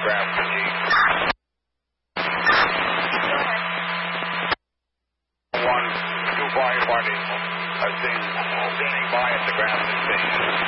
Grafton Jeep. 1, 2 firefighting. Standing by at the Grafton station.